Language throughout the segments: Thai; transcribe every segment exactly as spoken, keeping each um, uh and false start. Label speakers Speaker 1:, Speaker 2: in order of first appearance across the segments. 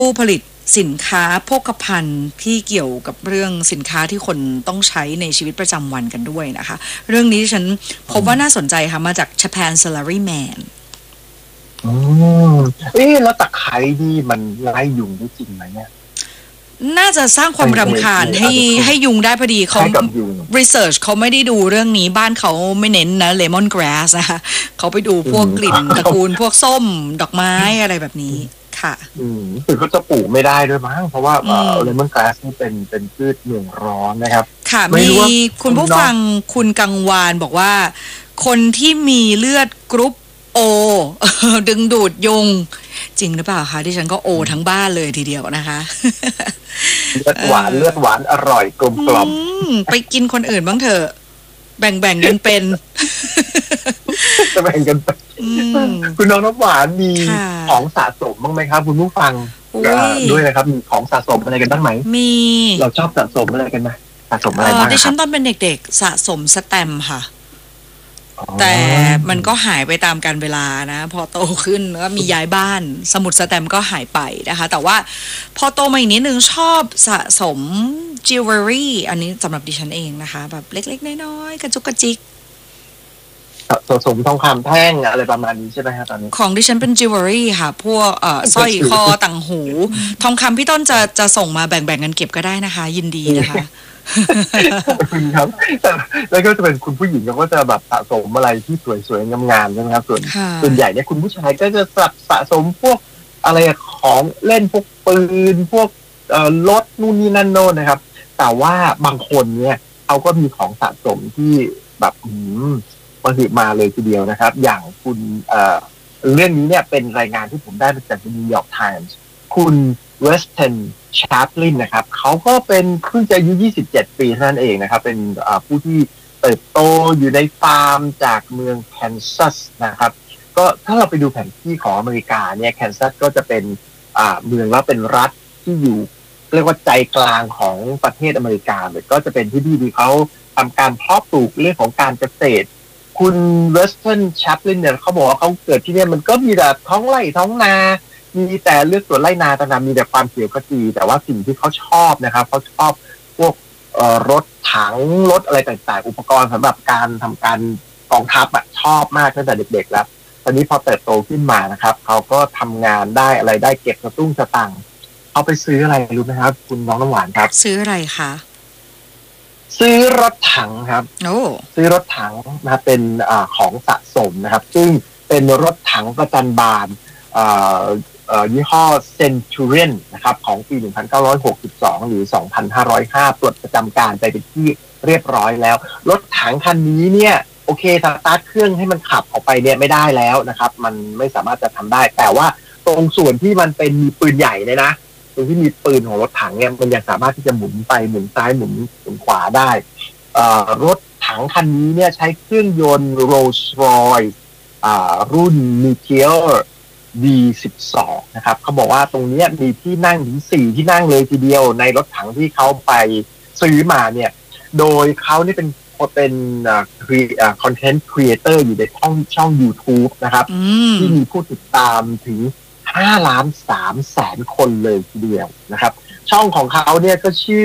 Speaker 1: ผู้ผลิตสินค้าโภคภัณฑ์ที่เกี่ยวกับเรื่องสินค้าที่คนต้องใช้ในชีวิตประจำวันกันด้วยนะคะเรื่องนี้ฉันพบว่าน่าสนใจค่ะมาจาก Japan Salaryman
Speaker 2: อืมเอ๊ะแล้วตะไคร้นี่มันไล่ยุงได้จริงไหมเนี่ย
Speaker 1: น่าจะสร้างความรำคาญให้ให้ยุงได้พอดีเขา research เขาไม่ได้ดูเรื่องนี้บ้านเขาไม่เน้นนะ lemon grass นะคะเขาไปดูพวกกลิ่นตระกูลพวกส้มดอกไม้อะไรแบบนี้ค่ะ
Speaker 2: อืมคือเขาจะปลูกไม่ได้ด้วยมั้งเพราะว่าเลมอนกราสนี่เป็นเป็นพืชเมืองร้อนนะครับ
Speaker 1: ค่ะมีคุณผู้ฟังคุณกังวานบอกว่าคนที่มีเลือดกรุ๊ปโอดึงดูดยุงจริงหรือเปล่าคะที่ฉันก็โอทั้งบ้านเลยทีเดียวนะคะ
Speaker 2: เลือดหวานเลือดหวานอร่อยกลมกล่อม
Speaker 1: ไปกินคนอื่นบ้างเถอะแบ่งๆกันเป็น
Speaker 2: จะแบ่งกันไปคุณน้องน้ำหวานมีของสะสมบ้างไหมครับคุณผู้ฟังด้วยนะครับมีของสะสมอะไรกันบ้างไหม
Speaker 1: มี
Speaker 2: เราชอบสะสมอะไรกันไหมสะสมอะไรบ้าง
Speaker 1: ดิฉันตอนเป็นเด็กๆสะสมสแตมป์ค่ะแต่มันก็หายไปตามกาลเวลานะพอโตขึ้นก็มีย้ายบ้านสมุดสแตมป์ก็หายไปนะคะแต่ว่าพอโตมาอีกนิดนึงชอบสะสมจิวเวลรี่อันนี้สำหรับดิฉันเองนะคะแบบเล็กๆน้อยๆกระจุกกระจิก
Speaker 2: สะสมทองคำแท่งอะไรประมาณนี้ใช่ไหมฮะตอนนี้
Speaker 1: ของดิฉันเป็นจิวเวลรี่ค่ะพวกเอ่อสร้อยคอต่างหูทองคำพี่ต้นจะจะส่งมาแบ่งๆกันเก็บก็ได้นะคะยินดีนะคะ
Speaker 2: คุณครับแต่แล้วก็จะเป็นคุณผู้หญิงก็จะแบบสะสมอะไรที่สวยๆงามๆใช่ไหมครับส่วนส่วนใหญ่เนี่ยคุณผู้ชายก็จะสะสมพวกอะไรของเล่นพวกปืนพวกเอ่อรถนู่นนี่นั่นโน่นนะครับแต่ว่าบางคนเนี่ยเขาก็มีของสะสมที่แบบอืมมาถึงมาเลยทีเดียวนะครับอย่างคุณเอ่อเรื่องนี้เนี่ยเป็นรายงานที่ผมได้มาจากนิวยอร์กไทมส์คุณเวสเทนชาร์ปลินนะครับเขาก็เป็นเพิ่งจะอายุยี่สิบเจ็ดปีเท่านั้นเองนะครับเป็นผู้ที่เติบโตอยู่ในฟาร์มจากเมืองแคนซัสนะครับก็ถ้าเราไปดูแผนที่ของอเมริกาเนี่ยแคนซัสก็จะเป็นเมืองแล้วเป็นรัฐที่อยู่เรียกว่าใจกลางของประเทศอเมริกาเลยก็จะเป็นที่ที่เขาทำการเพาะปลูกเรื่องของการเกษตรคุณเวสเทิร์นแชปลินเนี่ยเขาบอกว่าเขาเกิดที่นี่มันก็มีแต่ท้องไร่ท้องนามีแต่เลือกสวนไร่นาตะนามีแต่ความเขียวขจีแต่ว่าสิ่งที่เขาชอบนะครับเขาชอบพวกรถถังรถอะไรต่างๆอุปกรณ์สำหรับการทำการกองทัพอ่ะชอบมากตั้งแต่เด็กๆแล้วตอนนี้พอเติบโตขึ้นมานะครับเขาก็ทำงานได้อะไรได้เก็บกระตุ้งสตังค์เอาไปซื้ออะไรรู้ไหมครับคุณน้องน้ำหวานครับ
Speaker 1: ซื้ออะไรคะ
Speaker 2: ซื้อรถถังครับ
Speaker 1: โอ้
Speaker 2: ซื้อรถถังนะเป็นอ่าของสะสมนะครับซึ่งเป็นรถถังประจันบานอ่าเอ่อยี่ห้อ Centurion นะครับของปีหนึ่งพันเก้าร้อยหกสิบสองหรือสองพันห้าร้อยห้าตรวจประจำการไปเป็นที่เรียบร้อยแล้วรถถังคันนี้เนี่ยโอเคสตาร์ทเครื่องให้มันขับออกไปเนี่ยไม่ได้แล้วนะครับมันไม่สามารถจะทำได้แต่ว่าตรงส่วนที่มันเป็นมีปืนใหญ่เลยนะตรงที่มีปืนของรถถังเนี่ยมันยังสามารถที่จะหมุนไปหมุนซ้ายหมุนหมุนขวาได้อ่ารถถังคันนี้เนี่ยใช้เครื่องยนต์ Rolls-Royce อ่ารุ่น Meteor ดี สิบสอง นะครับเขาบอกว่าตรงนี้มีที่นั่งถึงสี่ที่นั่งเลยทีเดียวในรถถังที่เขาไปซื้อมาเนี่ยโดยเขานี่เป็นเป็นอ่าคอนเทนต์ครีเอเตอร์อยู่ในช่องช่อง YouTube นะครับที่มีผู้ติดตามถึงห้าล้านสามแสนคนเลยทีเดียวนะครับช่องของเขาเนี่ยก็ชื่อ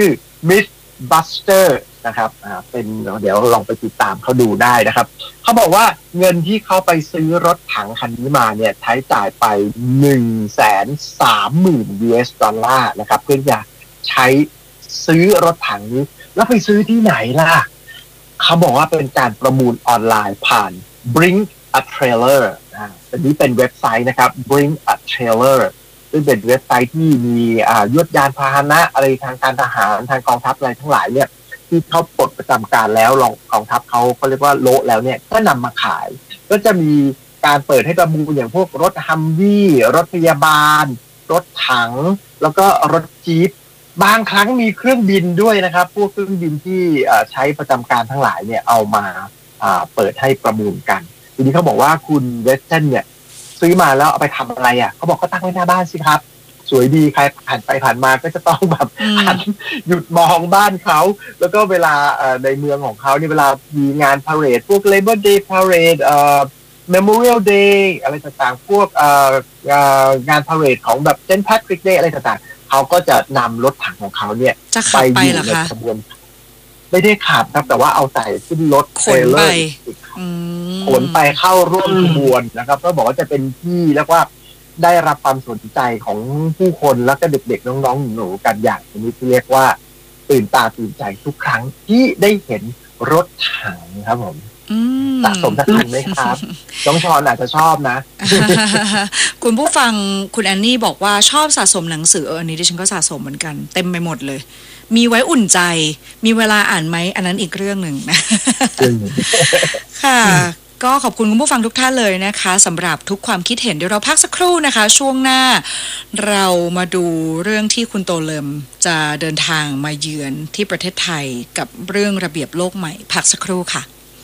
Speaker 2: Mythbuster นะครับอ่าเป็นเดี๋ยวลองไปติดตามเขาดูได้นะครับเขาบอกว่าเงินที่เขาไปซื้อรถถังคันนี้มาเนี่ยใช้จ่ายไป หนึ่งแสนสามหมื่น ยู เอส ดอลลาร์นะครับเพื่อจะใช้ซื้อรถถังนี้แล้วไปซื้อที่ไหนล่ะเขาบอกว่าเป็นการประมูลออนไลน์ผ่าน Bring a Trailer อ่าอันนี้เป็นเว็บไซต์นะครับ Bring a Trailer ซึ่งเป็นเว็บไซต์ที่มีอ่ายวดยานพาหนะอะไรทางการทหารทางกองทัพอะไรทั้งหลายเนี่ยที่เขาปลดประจำการแล้วรองกองทัพเขาเขาเรียกว่าโละแล้วเนี่ยก็นำมาขายก็จะมีการเปิดให้ประมูลอย่างพวกรถฮัมวี่รถพยาบาลรถถังแล้วก็รถจี๊ปบางครั้งมีเครื่องบินด้วยนะครับพวกเครื่องบินที่ใช้ประจำการทั้งหลายเนี่ยเอามาเปิดให้ประมูลกันทีนี้เขาบอกว่าคุณเวสเทนเนี่ยซื้อมาแล้วเอาไปทำอะไรอ่ะเขาบอกก็ตั้งไว้หน้าบ้านสิครับสวยดีใครผ่านไปผ่านมาก็จะต้องแบบหันหยุดมองบ้านเขาแล้วก็เวลาในเมืองของเขาเนี่ยเวลามีงานพาเหรดพวก Labor Day Parade เอ่อ Memorial Day อะไรต่างๆพวกเอ่อเอ่องานพาเหรดของแบบ Saint Patrick Day อะไรต่างๆเขาก็จะนำรถถังของเขาเนี่ยไปอยู่ในขบวนไม่ได้ขับครับแต่ว่าเอาใส่ขึ้นรถเทรลเลอร์ขนไปเข้าร่วมขบวนนะครับก็บอกว่าจะเป็นที่เรียกว่าได้รับความสนใจของผู้คนแล้วก็เด็กๆน้องๆหนูๆกันอย่างนี้ที่เรียกว่าตื่นตาตื่นใจทุกครั้งที่ได้เห็นรถถังครับผมสะสมสะสมไหมครับน้องชอนอาจจะชอบนะ
Speaker 1: คุณผู้ฟังคุณแอนนี่บอกว่าชอบสะสมหนังสือเอออันนี้ดิฉันก็สะสมเหมือนกันเต็มไปหมดเลยมีไว้อุ่นใจมีเวลาอ่านไหมอันนั้นอีกเรื่องหนึ่งนะค่ะก็ขอบคุณคุณผู้ฟังทุกท่านเลยนะคะสำหรับทุกความคิดเห็นเดี๋ยวเราพักสักครู่นะคะช่วงหน้าเรามาดูเรื่องที่คุณโตเลิมจะเดินทางมาเยือนที่ประเทศไทยกับเรื่องระเบียบโลกใหม่พักสักครู่ค่ะ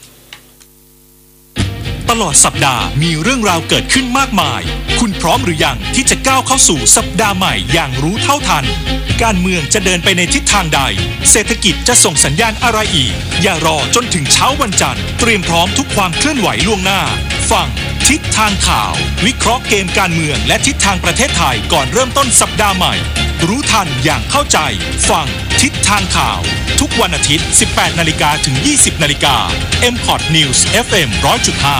Speaker 3: ตลอดสัปดาห์มีเรื่องราวเกิดขึ้นมากมายคุณพร้อมหรือยังที่จะก้าวเข้าสู่สัปดาห์ใหม่อย่างรู้เท่าทันการเมืองจะเดินไปในทิศทางใดเศรษฐกิจจะส่งสัญญาณอะไรอีกอย่ารอจนถึงเช้าวันจันทร์เตรียมพร้อมทุกความเคลื่อนไหวล่วงหน้าฟังทิศทางข่าววิเคราะห์เกมการเมืองและทิศทางประเทศไทยก่อนเริ่มต้นสัปดาห์ใหม่รู้ทันอย่างเข้าใจฟังทิศทางข่าวทุกวันอาทิตย์ สิบแปดนาฬิกา ถึง ยี่สิบนาฬิกา เอ็ม คอท News เอฟ เอ็ม หนึ่งร้อยจุดห้า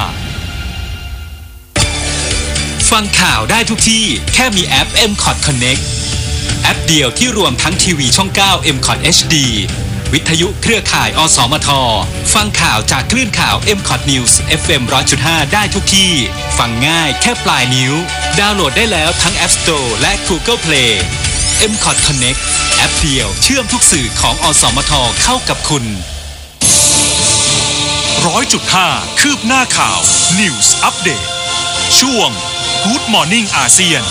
Speaker 3: ฟังข่าวได้ทุกที่แค่มีแอป เอ็ม คอท Connect แอปเดียวที่รวมทั้งทีวีช่อง เก้า เอ็ม คอท เอช ดี วิทยุเครือข่ายอสมทฟังข่าวจากคลื่นข่าว เอ็ม คอท News เอฟ เอ็ม หนึ่งร้อยจุดห้า ได้ทุกที่ฟังง่ายแค่ปลายนิ้วดาวน์โหลดได้แล้วทั้ง App Store และ Google Play เอ็ม คอท Connect แอปเดียวเชื่อมทุกสื่อของอสมทเข้ากับคุณ หนึ่งร้อยจุดห้า คืบหน้าข่าว News Update ช่วงGood Morning อาเซียน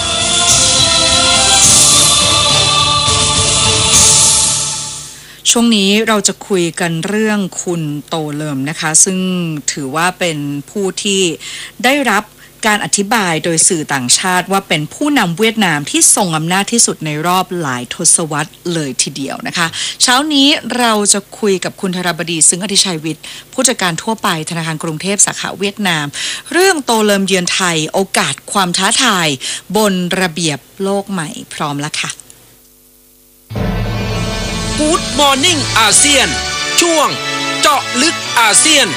Speaker 1: ช่วงนี้เราจะคุยกันเรื่องคุณโตเลิมนะคะซึ่งถือว่าเป็นผู้ที่ได้รับการอธิบายโดยสื่อต่างชาติว่าเป็นผู้นำเวียดนามที่ทรงอำนาจที่สุดในรอบหลายทศวรรษเลยทีเดียวนะคะเช้านี้เราจะคุยกับคุณธรบดีซึ่งอธิชัยวิทย์ผู้จัดการทั่วไปธนาคารกรุงเทพสาขาเวียดนามเรื่องโตเลิมเยือนไทยโอกาสความท้าทายบนระเบียบโลกใหม่พร้อมแล้วค่ะ
Speaker 4: Good Morning อาเซียนช่วงเจาะลึกอาเซียน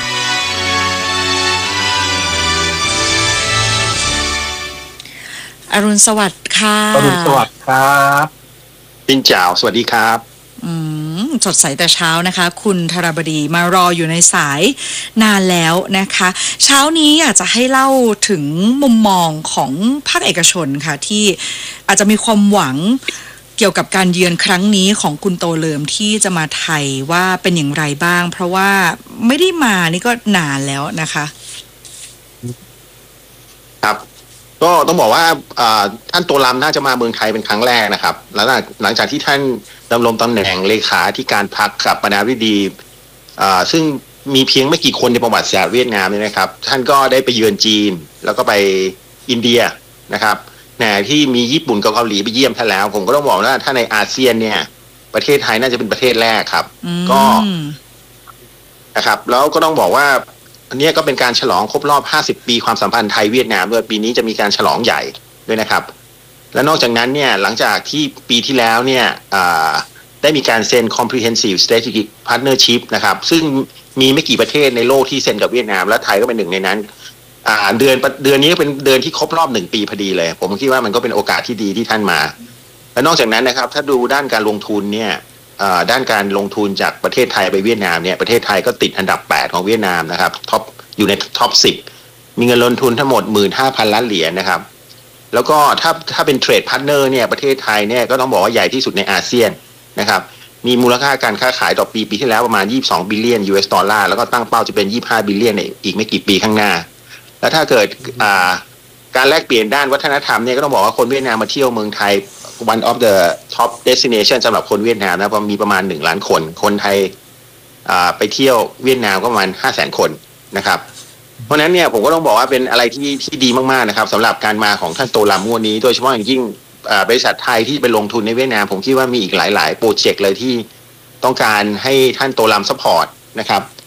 Speaker 1: อรุณสวัสดิ์ค่ะ
Speaker 2: อรุณสวัสดิ์ครับ
Speaker 5: ปินจ่าวสวัสดีครับ
Speaker 1: อืมสดใสแต่เช้านะคะคุณธรบดีมารออยู่ในสายนานแล้วนะคะเช้านี้อยากจะให้เล่าถึงมุมมองของภาคเอกชนค่ะที่อาจจะมีความหวังเกี่ยวกับการเยือนครั้งนี้ของคุณโตเลิมที่จะมาไทยว่าเป็นอย่างไรบ้างเพราะว่าไม่ได้มานี่ก็นานแล้วนะคะ
Speaker 5: ครับก็ต้องบอกว่าท่านโตลัมน่าจะมาเมืองไทยเป็นครั้งแรกนะครับแล้วหลังจากที่ท่านดำรงตำแหน่งเลขาธิการพรรคกับประธานาธิบดีซึ่งมีเพียงไม่กี่คนในประวัติศาสตร์เวียดนามเนี่ยนะครับท่านก็ได้ไปเยือนจีนแล้วก็ไปอินเดียนะครับแหน่ที่มีญี่ปุ่นกับเกาหลีไปเยี่ยมท่านแล้วผมก็ต้องบอกว่าถ้าในอาเซียนเนี่ยประเทศไทยน่าจะเป็นประเทศแรกครับก็นะครับแล้วก็ต้องบอกว่าอันนี้ก็เป็นการฉลองครบรอบห้าสิบปีความสัมพันธ์ไทยเวียดนามด้วยปีนี้จะมีการฉลองใหญ่ด้วยนะครับและนอกจากนั้นเนี่ยหลังจากที่ปีที่แล้วเนี่ยได้มีการเซ็น Comprehensive Strategic Partnership นะครับซึ่งมีไม่กี่ประเทศในโลกที่เซ็นกับเวียดนามและไทยก็เป็นหนึ่งในนั้นเดือนเดือนนี้เป็นเดือนที่ครบรอบหนึ่งปีพอดีเลยผมคิดว่ามันก็เป็นโอกาสที่ดีที่ท่านมาและนอกจากนั้นนะครับถ้าดูด้านการลงทุนเนี่ยด้านการลงทุนจากประเทศไทยไปเวียดนามเนี่ยประเทศไทยก็ติดอันดับแปดของเวียดนามนะครับท็อปอยู่ในท็อปสิบมีเงินลงทุนทั้งหมด หนึ่งหมื่นห้าพัน ล้านเหรียญนะครับแล้วก็ถ้าถ้าเป็นเทรดพาร์ทเนอร์เนี่ยประเทศไทยเนี่ยก็ต้องบอกว่าใหญ่ที่สุดในอาเซียนนะครับมีมูลค่าการค้าขายต่อปีปีที่แล้วประมาณยี่สิบสองบิลเลียน ยู เอส ดอลลาร์แล้วก็ตั้งเป้าจะเป็นยี่สิบห้าบิลเลียนในอีกไม่กี่ปีข้างหน้าแล้วถ้าเกิดการแลกเปลี่ยนด้านวัฒนธรรมเนี่ยก็ต้องบอกว่าคนเวียดนามมาเที่ยวเมืองไทย one of the top destination สำหรับคนเวียดนามนะมีประมาณหนึ่งล้านคนคนไทยไปเที่ยวเวียดนามก็ประมาณห้าแสนคนนะครับเพราะนั้นเนี่ยผมก็ต้องบอกว่าเป็นอะไรที่ที่ดีมากๆนะครับสำหรับการมาของท่านโตลัมงวดนี้โดยเฉพาะอย่างยิ่งบริษัทไทยที่ไปลงทุนในเวียดนามผมคิดว่ามีอีกหลายๆโปรเจกต์เลยที่ต้องการให้ท่านโตลัมซัพพอร์ตนะครับ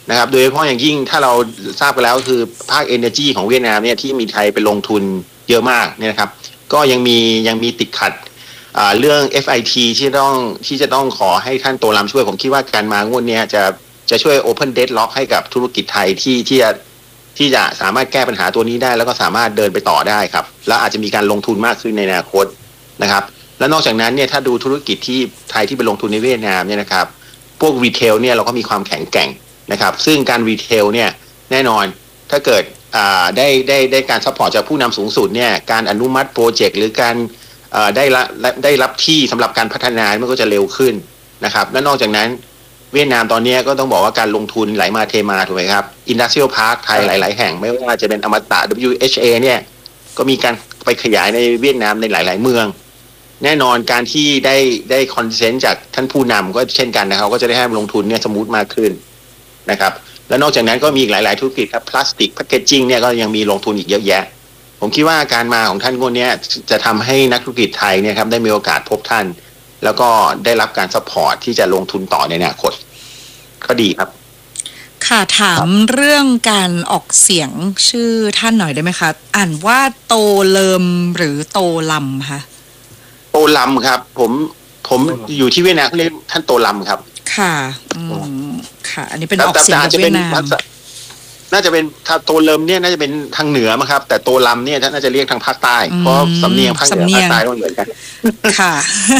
Speaker 5: นะครับโดยเฉพาะอย่างยิ่งถ้าเราทราบกันแล้วคือภาค Energy ของเวียดนามเนี่ยที่มีไทยไปลงทุนเยอะมากเนี่ยนะครับก็ยังมียังมีติดขัดเรื่อง เอฟ ไอ ที ที่ต้องที่จะต้องขอให้ท่านโตลำช่วยผมคิดว่าการมางวดนี้จะจะช่วย Open Deadlock ให้กับธุรกิจไทยที่ที่จะที่จะสามารถแก้ปัญหาตัวนี้ได้แล้วก็สามารถเดินไปต่อได้ครับแล้วอาจจะมีการลงทุนมากขึ้นในอนาคตนะครับและนอกจากนั้นเนี่ยถ้าดูธุรกิจที่ไทยที่ไปลงทุนในเวียดนามเนี่ยนะครับพวกรีเทลเนี่ยเราก็มีความแข็งแกร่งนะครับซึ่งการรีเทลเนี่ยแน่นอนถ้าเกิดได้ได้ได้การซัพพอร์ตจากผู้นำสูงสุดเนี่ยการอนุมัติโปรเจกต์หรือการได้รับได้รับที่สำหรับการพัฒนามันก็จะเร็วขึ้นนะครับและนอกจากนั้นเวียดนามตอนนี้ก็ต้องบอกว่าการลงทุนไหลมาเทมาถูกไหมครับ Industrial Park ไทยหลายๆแห่งไม่ว่าจะเป็นอมตะ ดับเบิลยู เอช เอ เนี่ยก็มีการไปขยายในเวียดนามในหลายๆเมืองแน่นอนการที่ได้ได้คอนเซนต์จากท่านผู้นำก็เช่นกันนะครับก็จะได้ให้ลงทุนเนี่ยสมูทมากขึ้นนะครับและนอกจากนั้นก็มีอีกหลายๆธุรกิจครับพลาสติกแพคเกจจิ้งเนี่ยก็ยังมีลงทุนอีกเยอะแยะผมคิดว่าการมาของท่านคนนี้จะทำให้นักธุรกิจไทยเนี่ยครับได้มีโอกาสพบท่านแล้วก็ได้รับการซัพพอร์ตที่จะลงทุนต่อในอนาคตก็ดีครับ
Speaker 1: ค่ะถามเรื่องการออกเสียงชื่อท่านหน่อยได้ไหมคะอ่านว่าโตเลิมหรือโตลำคะ
Speaker 5: โตลำครับผมผมอยู่ที่เวียดนามเขาเรียกท่านโตลำครับ
Speaker 1: ค่ะอืมค่ะอันนี้เป็นออกเสียงจากเวียดนาม
Speaker 5: น่าจะเป็นถ้าโตเลิมเนี่ยน่าจะเป็นทางเหนือมั้งครับแต่โตลำเนี่ยน่าจะเรียกทางภาคใต้เพราะสำเนียงภาคเหนือภาคใต้ต้องเหมือนกัน
Speaker 1: ค่ะ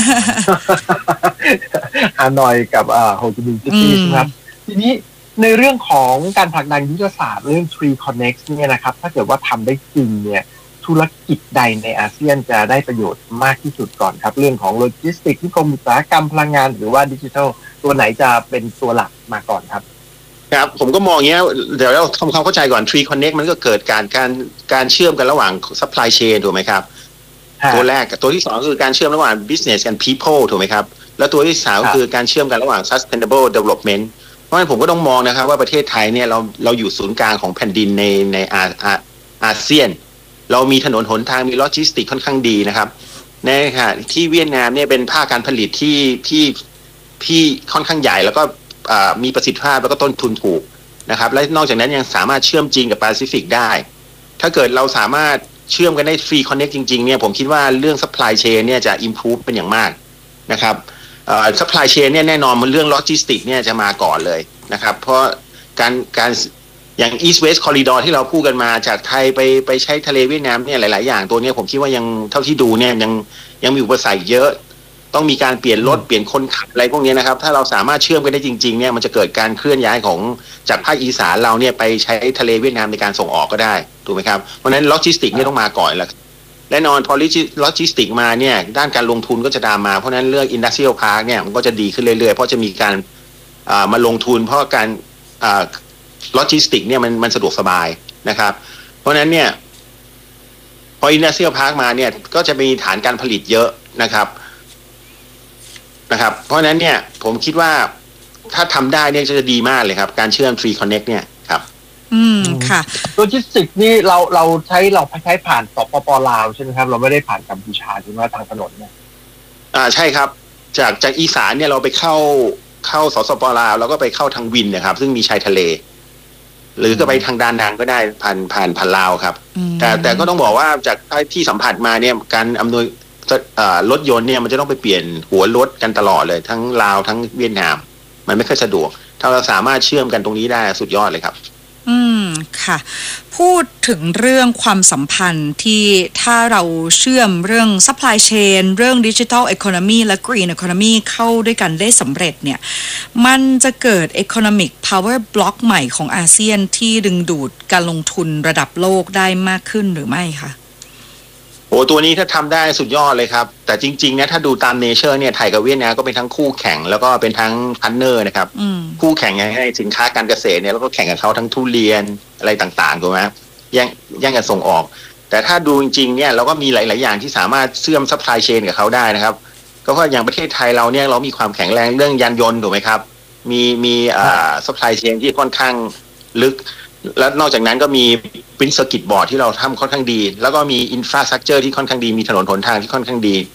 Speaker 2: ฮานอยกับอ่าโฮจิมินห์ซิตี้ครับทีนี้ในเรื่องของการผลักดันยุทธศาสตร์เรื่อง Tree Connect เนี่ยนะครับถ้าเกิดว่าทำได้จริงเนี่ยธุรกิจใดในอาเซียนจะได้ประโยชน์มากที่สุดก่อนครับเรื่องของโลจิสติกส์นิคมอุตสาหกรรมพลังงานหรือว่าดิจิทัลตัวไหนจะเป็นตัวหลักมาก่อนครับ
Speaker 5: ครับผมก็มองอย่างเงี้ยเดี๋ยวเราทำความเข้าใจก่อน Tree Connect มันก็เกิดการการการเชื่อมกันระหว่าง supply chain ถูกไหมครับตัวแรกตัวที่สองคือการเชื่อมระหว่าง business and people ถูกไหมครับแล้วตัวที่สามคือการเชื่อมกันระหว่าง sustainable development เพราะฉะนั้นผมก็ต้องมองนะครับว่าประเทศไทยเนี่ยเราเราอยู่ศูนย์กลางของแผ่นดินในในอาอาเซียนเรามีถนนหนทางมีโลจิสติกค่อนข้างดีนะครับในค่ะที่เวียดนามเนี่ยเป็นภาคการผลิตที่ที่ที่ค่อนข้างใหญ่แล้วก็มีประสิทธิภาพแล้วก็ต้นทุนถูกนะครับและนอกจากนั้นยังสามารถเชื่อมจีนกับแปซิฟิกได้ถ้าเกิดเราสามารถเชื่อมกันได้ฟรีคอนเนคจริงๆเนี่ยผมคิดว่าเรื่อง supply chain เนี่ยจะ improve เป็นอย่างมากนะครับเอ่อ supply chain เนี่ยแน่นอนมันเรื่องโลจิสติกเนี่ยจะมาก่อนเลยนะครับเพราะการการอย่าง East West Corridor ที่เราพูดกันมาจากไทยไปไปใช้ทะเลเวียดนามเนี่ยหลายๆอย่างตัวนี้ผมคิดว่ายังเท่าที่ดูเนี่ยยังยังมีอุปสรรคเยอะต้องมีการเปลี่ยนรถเปลี่ยนคนขับอะไรพวกนี้นะครับถ้าเราสามารถเชื่อมกันได้จริงๆเนี่ยมันจะเกิดการเคลื่อนย้ายของจากภาคอีสานเราเนี่ยไปใช้ทะเลเวียดนามในการส่งออกก็ได้ถูกไหมครับเพราะฉะนั้นโลจิสติกเนี่ยต้องมาก่อนแล้วแน่นอนพอโลจิสติกมาเนี่ยด้านการลงทุนก็จะตามมาเพราะฉะนั้นเรื่อง Industrial Park เนี่ยมันก็จะดีขึ้นเรื่อยๆเพราะจะมีการมาลงทุนเพราะการโลจิสติกเนี่ยมันมันสะดวกสบายนะครับเพราะฉะนั้นเนี่ยพอ Industrial Park มาเนี่ยก็จะมีฐานการผลิตเยอะนะครับนะครับเพราะฉะนั้นเนี่ยผมคิดว่าถ้าทำได้เนี่ยจะดีมากเลยครับการเชื่อม Tree Connect เนี่ยครับ
Speaker 1: อืมค่ะ
Speaker 2: โลจิสติกนี่เราเราใช้เราใช้ผ่านสปป.ลาวใช่ไหมครับเราไม่ได้ผ่านกัมพูชาใช่ไหมทางถนนเนี่ย
Speaker 5: อ่าใช่ครับจากจากอีสานเนี่ยเราไปเข้าเข้าสสป.ลาวแล้วก็ไปเข้าทางวินนะครับซึ่งมีชายทะเลหรือก็ไปทางดานดังก็ได้ผ่านผ่านผ่านลาวครับแต่แต่ก็ต้องบอกว่าจากที่สัมผัสมาเนี่ยการอำนวยรถยนต์เนี่ยมันจะต้องไปเปลี่ยนหัวรถกันตลอดเลยทั้งลาวทั้งเวียดนามมันไม่ค่อยสะดวกถ้าเราสามารถเชื่อมกันตรงนี้ได้สุดยอดเลยครับ
Speaker 1: อืมค่ะพูดถึงเรื่องความสัมพันธ์ที่ถ้าเราเชื่อมเรื่อง supply chain เรื่อง digital economy และ green economy เข้าด้วยกันได้สำเร็จเนี่ยมันจะเกิด economic power block ใหม่ของอาเซียนที่ดึงดูดการลงทุนระดับโลกได้มากขึ้นหรือไม่คะ
Speaker 5: โอ้ตัวนี้ถ้าทำได้สุดยอดเลยครับแต่จริงๆนะถ้าดูตามเนเจอร์เนี่ยไทยกับเวียดนามก็เป็นทั้งคู่แข่งแล้วก็เป็นทั้งพาร์ทเนอร์นะครับคู่แข่งในสินค้าการเกษตรเนี่ยแล้วก็แข่งกับเขาทั้งทุเรียนอะไรต่างๆถูกไหมแย่งแย่งกันส่งออกแต่ถ้าดูจริงๆเนี่ยเราก็มีหลายๆอย่างที่สามารถเชื่อมซัพพลายเชนกับเขาได้นะครับก็เพราะอย่างประเทศไทยเราเนี่ยเรามีความแข็งแรงเรื่องยานยนต์ถูกไหมครับมีมีอ่าซัพพลายเชนที่ค่อนข้างลึกแล้วนอกจากนั้นก็มีปรินซ์เซอร์กิตบอร์ดที่เราทำค่อนข้างดีแล้วก็มีอินฟราสตรัคเจอร์ที่ค่อนข้างดีมีถนนหนทางที่ค่อนข้างดี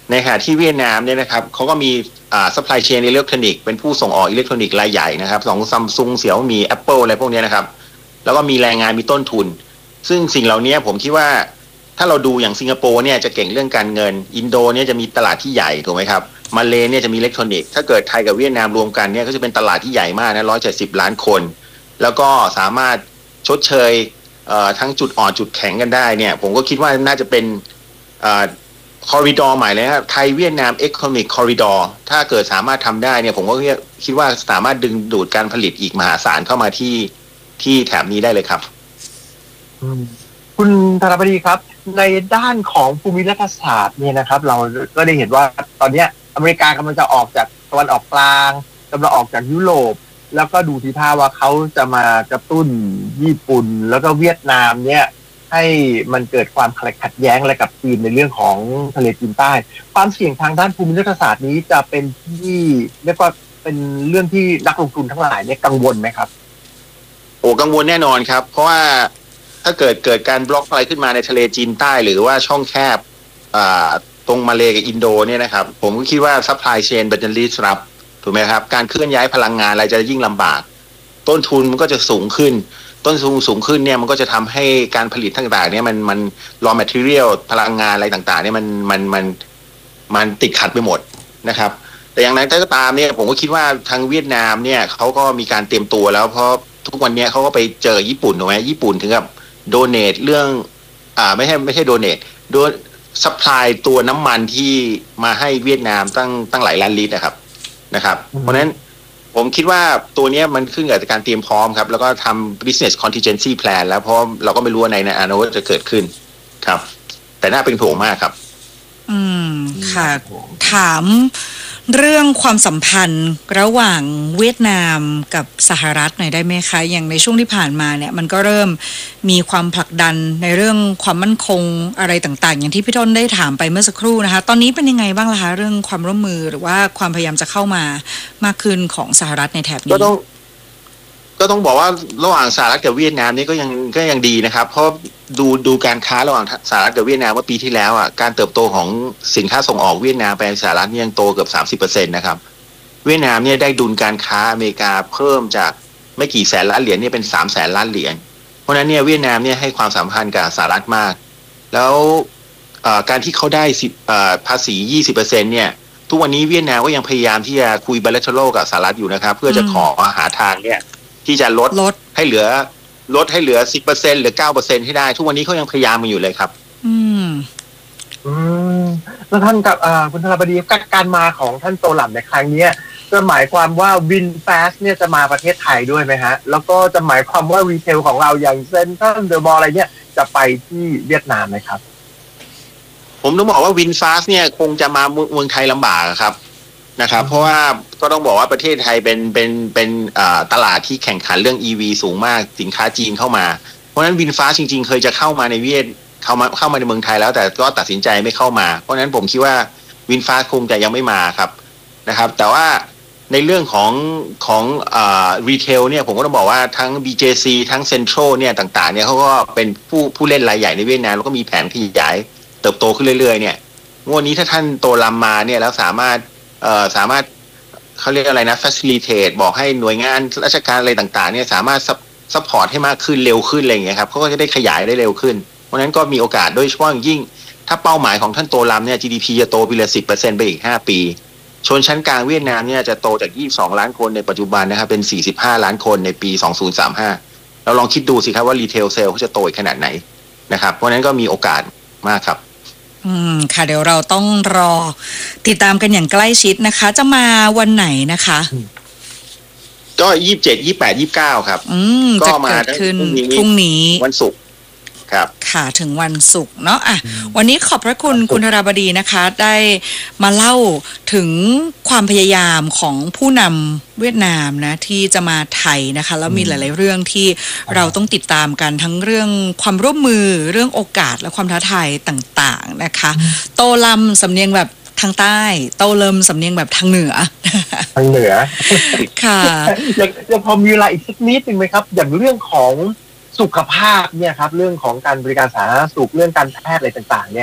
Speaker 5: ในขณะที่เวียดนามเนี่ยนะครับเขาก็มีอ่าซัพพลายเชนอิเล็กทรอนิกส์เป็นผู้ส่งออกอิเล็กทรอนิกส์รายใหญ่นะครับของซัมซุงเสี่ยวมี Apple อะไรพวกนี้นะครับแล้วก็มีแรงงานมีต้นทุนซึ่งสิ่งเหล่านี้ผมคิดว่าถ้าเราดูอย่างสิงคโปร์เนี่ยจะเก่งเรื่องการเงินอินโดเนี่ยจะมีตลาดที่ใหญ่ถูกไหมครับมาเลเนี่ยจะมีอิเล็กทรอนิกส์ถ้าเกิดไทยกับเวียดนามรวมกันเนี่ยก็จะเป็นตลาดที่ใหญ่มากนะหนึ่งร้อยเจ็ดสิบล้านคนแล้วก็สามารถชดเชยเอ่อทั้งจุดอ่อนจุดแข็งกันได้เนี่ยผมก็คิดว่าน่าจะเป็นเอ่อคอริดอร์ใหม่เลยครับไทยเวียดนาม Economic Corridor ถ้าเกิดสามารถทำได้เนี่ยผมก็คิดว่าสามารถดึงดูดการผลิตอีกมหาศาลเข้ามาที่ที่แถบนี้ได้เลยครับ
Speaker 2: คุณธนบดีครับในด้านของภูมิรัฐศาสตร์เนี่ยนะครับเราก็ได้เห็นว่าตอนนี้อเมริกากำลังจะออกจากตะวันออกกลางกำลังออกจากยุโรปแล้วก็ดูทีท่าว่าเขาจะมากระตุ้นญี่ปุ่นแล้วก็เวียดนามเนี่ยให้มันเกิดความขัดแย้งอะไรกับจีนในเรื่องของทะเลจีนใต้ความเสี่ยงทางด้านภูมิรัฐศาสตร์นี้จะเป็นที่เรียกว่าเป็นเรื่องที่นักลงทุนทั้งหลายเนี่ยกังวลไหมครับ
Speaker 5: โอ้กังวลแน่นอนครับเพราะว่าถ้าเกิดเกิดการบล็อกอะไรขึ้นมาในทะเลจีนใต้หรือว่าช่องแคบตรงมาเลกับอินโดเนี่ยนะครับผมก็คิดว่าซัพพลายเชนมันจะรีสรับถูกไหมครับการเคลื่อนย้ายพลังงานอะไรจะยิ่งลำบากต้นทุนมันก็จะสูงขึ้นต้นทุนสูงขึ้นเนี่ยมันก็จะทำให้การผลิตต่างๆเนี่ยมันมัน raw material พลังงานอะไรต่างๆเนี่ยมันมันมันมันติดขัดไปหมดนะครับแต่อย่างไรก็ตามเนี่ยผมก็คิดว่าทางเวียดนามเนี่ยเขาก็มีการเตรียมตัวแล้วเพราะทุกวันนี้เขาก็ไปเจอญี่ปุ่นถูกไหมญี่ปุ่นถึงกับโดเนทเรื่องอ่าไม่ใช่ไม่ใช่โดเนทโดนซัพพลายตัวน้ำมันที่มาให้เวียดนามตั้งตั้งหลายล้านลิตรนะครับนะครับเพราะฉะนั้นผมคิดว่าตัวนี้มันขึ้นกับการเตรียมพร้อมครับแล้วก็ทำ business contingency plan แล้วเพราะเราก็ไม่รู้ว่าในอนาคตจะเกิดขึ้นครับแต่น่าเป็นห่วงมากครับ
Speaker 1: อืมค่ะถามเรื่องความสัมพันธ์ระหว่างเวียดนามกับสหรัฐหน่อยได้ไหมคะอย่างในช่วงที่ผ่านมาเนี่ยมันก็เริ่มมีความผลักดันในเรื่องความมั่นคงอะไรต่างๆอย่างที่พี่ต้นได้ถามไปเมื่อสักครู่นะคะตอนนี้เป็นยังไงบ้างล่ะคะเรื่องความร่วมมือหรือว่าความพยายามจะเข้ามามากขึ้นของสหรัฐในแถบนี้
Speaker 5: ก็ต้องก็ต้องบอกว่าระหว่างสหรัฐกับเวียดนามนี่ก็ยังก็ยังดีนะครับเพราะดูดูการค้าระหว่างสหรัฐกับเวียดนามว่าปีที่แล้วอ่ะการเติบโตของสินค้าส่งออกเวียดนามไปสหรัฐนี่ยังโตเกือบ สามสิบเปอร์เซ็นต์ นะครับเวียดนามเนี่ยได้ดุลการค้าอเมริกาเพิ่มจากไม่กี่แสนล้านเหรียญนี่เป็นสามแสนล้านเหรียญเพราะฉะนั้นเนี่ยเวียดนามเนี่ยให้ความสำคัญกับสหรัฐมากแล้วการที่เขาได้ภาษี ยี่สิบเปอร์เซ็นต์ เนี่ยทุกวันนี้เวียดนามก็ยังพยายามที่จะคุย bilateral กับสหรัฐอยู่นะครับเพื่อจะขอหาทางเนี่ยที่จะลดลดให้เหลือลดให้เหลือ สิบเปอร์เซ็นต์ หรือ เก้าเปอร์เซ็นต์ ให้ได้ทุกวันนี้เขายังพยายามมาอยู่เลยครับ
Speaker 1: อืม
Speaker 2: อืมแล้วท่านกับอ่าคุณธนบดีการมาของท่านโตหล่ำในครั้งนี้จะหมายความว่าวินฟาสเนี่ยจะมาประเทศไทยด้วยไหมฮะแล้วก็จะหมายความว่ารีเทลของเราอย่างเซ็นทรัลเดอะมอลล์อะไรเนี่ยจะไปที่เวียดนามไหมครับ
Speaker 5: ผมต้องบอกว่าวินฟาสเนี่ยคงจะมาเมืองไทยลำบากครับนะครับเพราะว่าก็ต้องบอกว่าประเทศไทยเป็นเป็นเป็นตลาดที่แข่งขันเรื่อง อี วี สูงมากสินค้าจีนเข้ามาเพราะฉะนั้นวินฟาสจริงๆเคยจะเข้ามาในเวียดเข้ามาเข้ามาในเมืองไทยแล้วแต่ก็ตัดสินใจไม่เข้ามาเพราะฉะนั้นผมคิดว่าวินฟาสคงจะยังไม่มาครับนะครับแต่ว่าในเรื่องของของอ่ารีเทลเนี่ยผมก็ต้องบอกว่าทั้ง บี เจ ซี ทั้งเซ็นทรัลเนี่ยต่างๆเนี่ยเขาก็เป็นผู้ผู้เล่นรายใหญ่ในเวียดนามแล้วก็มีแผนขยายเติบโตขึ้นเรื่อยๆเนี่ยงวดนี้ถ้าท่านโตลำมาเนี่ยแล้วสามารถเอ่อสามารถเขาเรียกอะไรนะ facilitate บอกให้หน่วยงานราชการอะไรต่างๆเนี่ยสามารถซัพพอร์ตให้มากขึ้นเร็วขึ้นอะไรอย่างเงี้ยครับเขาก็จะได้ขยายได้เร็วขึ้นเพราะฉะนั้นก็มีโอกาสโดยเฉพาะอย่างยิ่งถ้าเป้าหมายของท่านโตลำเนี่ย จี ดี พี จะโตปีละ สิบเปอร์เซ็นต์ ไปอีกห้าปีชนชั้นกลางเวียดนามเนี่ยจะโตจากยี่สิบสองล้านคนในปัจจุบันนะครับเป็นสี่สิบห้าล้านคนในปีสองพันสามสิบห้าเราลองคิดดูสิครับว่ารีเทลเซลเขาจะโตอีกขนาดไหนนะครับเพราะฉะนั้นก็มีโอกาสมากครับ
Speaker 1: อืมค่ะเดี๋ยวเราต้องรอติดตามกันอย่างใกล้ชิดนะคะจะมาวันไหนนะคะ
Speaker 5: ก็ยี่สิบเจ็ด ยี่สิบแปด ยี่สิบเก้าครับ
Speaker 1: อืมจะเกิดขึ้นพรุ่งนี้
Speaker 5: วันศุกร์ครับ
Speaker 1: ค่ะถึงวันศุกร์เนาะอ่ะวันนี้ขอบพระคุณคุณธราบดีนะคะได้มาเล่าถึงความพยายามของผู้นำเวียดนามนะที่จะมาไทยนะคะแล้วมีหลายๆเรื่องที่เราต้องติดตามกันทั้งเรื่องความร่วมมือเรื่องโอกาสและความท้าทายต่างๆนะคะโตลำสำเนียงแบบทางใต้โตเลิมสำเนียงแบบทางเหนือ
Speaker 2: ทางเหนือ
Speaker 1: ค่ะ
Speaker 2: ยังยังพอมีเวลาอีกสักนิดนึงไหมครับอย่างเรื่องของสุขภาพเนี่ยครับเรื่องของการบริการสาธารณสุขเรื่องการแพทย์อะไรต่างๆเนี่ยพ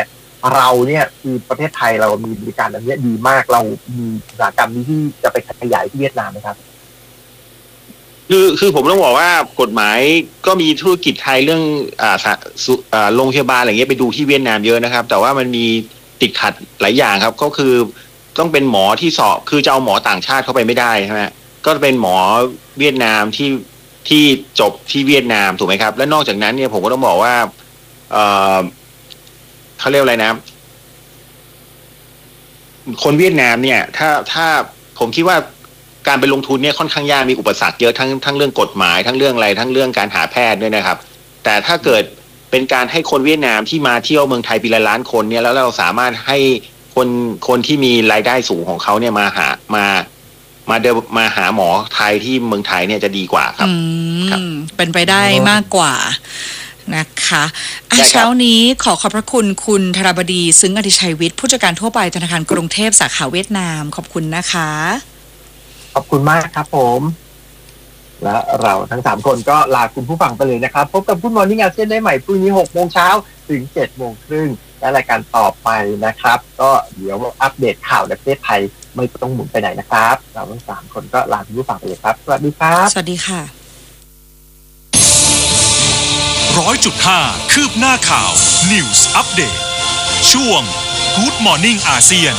Speaker 2: เราเนี่ยคือประเทศไทยเรามีบริการอันนี้ดีมากเรามีอุตสาหกรรมนี้ที่จะไปขยายที่เวียดนามไหมครับ
Speaker 5: คือคือผมต้องบอกว่ากฎหมายก็มีธุรกิจไทยเรื่องอ่าอ่าโรงพยาบาลอะไรเงี้ยไปดูที่เวียดนามเยอะนะครับแต่ว่ามันมีติดขัดหลายอย่างครับก็คือต้องเป็นหมอที่สอบคือจะเอาหมอต่างชาติเข้าไปไม่ได้ใช่ไหมก็เป็นหมอเวียดนามที่ที่จบที่เวียดนามถูกไหมครับและนอกจากนั้นเนี่ยผมก็ต้องบอกว่าเออเขาเรียกอะไรนะคนเวียดนามเนี่ยถ้าถ้าผมคิดว่าการไปลงทุนเนี่ยค่อนข้างยากมีอุปสรรคเยอะทั้งทั้งเรื่องกฎหมายทั้งเรื่องอะไรทั้งเรื่องการหาแพทย์ด้วยนะครับแต่ถ้าเกิดเป็นการให้คนเวียดนามที่มาเที่ยวเมืองไทยปีละล้านคนเนี่ยแล้วเราสามารถให้คนคนที่มีรายได้สูงของเขาเนี่ยมาหามามาเดินมาหาหมอไทยที่เมืองไทยเนี่ยจะดีกว่าครับ
Speaker 1: ครับเป็นไปได้มากกว่านะคะเช้านี้ขอขอบพระคุณคุณธรบดีซึ้งอธิชัยวิทย์ผู้จัดการทั่วไปธนาคารกรุงเทพสาขาเวียดนามขอบคุณนะคะ
Speaker 2: ขอบคุณมากครับผมและเราทั้งสามคนก็ลาคุณผู้ฟังไปเลยนะครับพบกับ Good Morning อาเซียนได้ใหม่พรุ่งนี้หกโมงเช้าถึงเจ็ดโมงครึ่งและรายการต่อไปนะครับก็เดี๋ยวอัปเดตข่าวในประเทศไทยไม่ต้องหมุนไปไหนนะครับเราทั้งสามคนก็ลาคุณผู้ฟังไปเลยครับสวัสดีครับ
Speaker 1: สวัสดีค่ะ
Speaker 3: ร้อยจุดห้าคืบหน้าข่าว News Update ช่วง Good Morning อาเซียน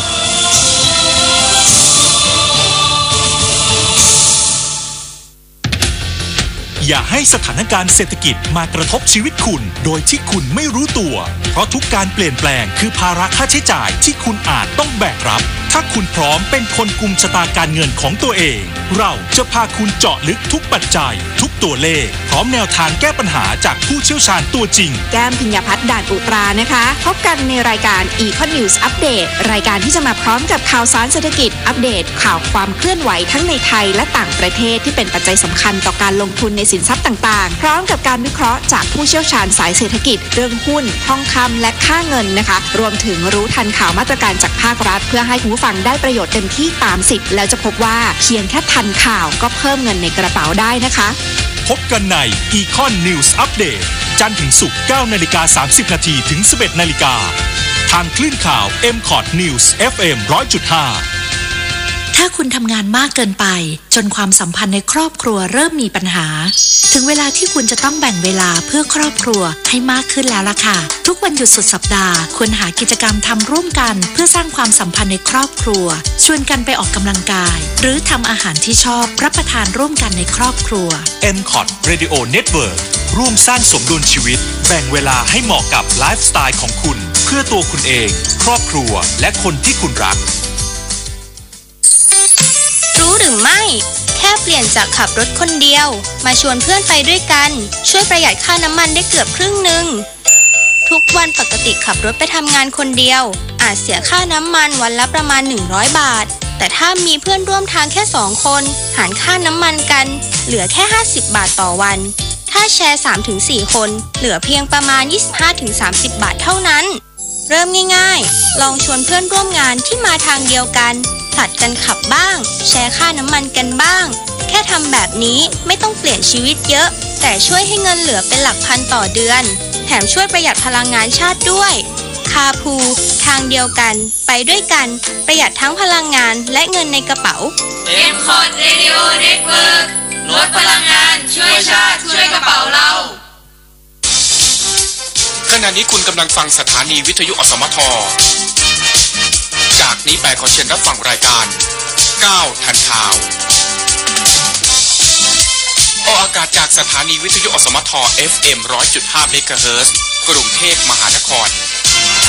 Speaker 3: อย่าให้สถานการณ์เศรษฐกิจมากระทบชีวิตคุณโดยที่คุณไม่รู้ตัวเพราะทุกการเปลี่ยนแปลงคือภาระค่าใช้จ่ายที่คุณอาจต้องแบกรับถ้าคุณพร้อมเป็นคนกุมชะตาการเงินของตัวเองเราจะพาคุณเจาะลึกทุกปัจจัยทุกตัวเลขพร้อมแนวทางแก้ปัญหาจากผู้เชี่ยวชาญตัวจริง
Speaker 6: แก้มพิญญาพัฒน์ด่านอุตรานะคะพบกันในรายการ Econ News Update รายการที่จะมาพร้อมกับข่าวสารเศรษฐกิจอัปเดตข่าวความเคลื่อนไหวทั้งในไทยและต่างประเทศที่เป็นปัจจัยสำคัญต่อการลงทุนในสินทรัพย์ต่างๆพร้อมกับการวิเคราะห์จากผู้เชี่ยวชาญสายเศรษฐกิจเรื่องหุ้นทองคำและค่าเงินนะคะรวมถึงรู้ทันข่าวมาตรการจากภาครัฐเพื่อให้คุณผู้ฟังได้ประโยชน์เต็มที่ตามสิทธิ์แล้วจะพบว่าเพียงแค่ทันข่าวก็เพิ่มเงินในกระเป๋าได้นะคะ
Speaker 3: พบกันใน Econ News Update จันทร์ถึงศุกร์ เก้านาฬิกาสามสิบนาทีถึง สิบเอ็ดนาฬิกาทางคลื่นข่าว เอ็ม คอท News เอฟ เอ็ม หนึ่งร้อยจุดห้า
Speaker 7: ถ้าคุณทำงานมากเกินไปจนความสัมพันธ์ในครอบครัวเริ่มมีปัญหาถึงเวลาที่คุณจะต้องแบ่งเวลาเพื่อครอบครัวให้มากขึ้นแล้วล่ะค่ะทุกวันหยุดสุดสัปดาห์ควรหากิจกรรมทำร่วมกันเพื่อสร้างความสัมพันธ์ในครอบครัวชวนกันไปออกกำลังกายหรือทำอาหารที่ชอบรับประทานร่วมกันในครอบครัว
Speaker 3: เอ็ม คอท Radio Network ร่วมสร้างสมดุลชีวิตแบ่งเวลาให้เหมาะกับไลฟ์สไตล์ของคุณเพื่อตัวคุณเองครอบครัวและคนที่คุณรัก
Speaker 8: รู้หรือไม่แค่เปลี่ยนจากขับรถคนเดียวมาชวนเพื่อนไปด้วยกันช่วยประหยัดค่าน้ำมันได้เกือบครึ่งหนึ่งทุกวันปกติขับรถไปทำงานคนเดียวอาจเสียค่าน้ำมันวันละประมาณหนึ่งร้อยบาทแต่ถ้ามีเพื่อนร่วมทางแค่สองคนหารค่าน้ำมันกันเหลือแค่ห้าสิบบาทต่อวันถ้าแชร์ สามถึงสี่ คนเหลือเพียงประมาณ ยี่สิบห้าถึงสามสิบ บาทเท่านั้นเริ่มง่ายๆลองชวนเพื่อนร่วมงานที่มาทางเดียวกันผลัดกันขับบ้างแชร์ค่าน้ำมันกันบ้างแค่ทำแบบนี้ไม่ต้องเปลี่ยนชีวิตเยอะแต่ช่วยให้เงินเหลือเป็นหลักพันต่อเดือนแถมช่วยประหยัดพลังงานชาติด้วยคาร์พูลทางเดียวกันไปด้วยกันประหยัดทั้งพลังงานและเงินในกระเป๋า
Speaker 9: เอ็ม คอท Radio Network ลดพลังงานช่วยชาติช่วยกระเป๋าเรา
Speaker 4: ขณะนี้คุณกำลังฟังสถานีวิทยุอสมทจากนี้ไปขอเชิญรับฟังรายการก้าวทันข่าวออกอากาศจากสถานีวิทยุอสมท เอฟ เอ็ม หนึ่งร้อยจุดห้า เมกะเฮิรตซ์กรุงเทพมหานคร